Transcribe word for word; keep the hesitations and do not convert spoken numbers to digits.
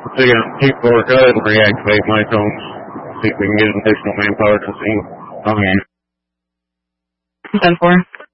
See, uh, keep four, go ahead and reactivate my phones. See if we can get additional manpower to see. Okay. ten four.